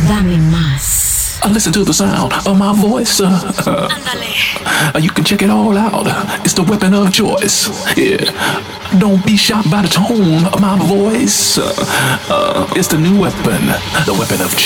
Dame más. Listen to the sound of my voice. You can check it all out. It's the weapon of choice. Yeah. Don't be shocked by the tone of my voice. It's the new weapon, the weapon of choice.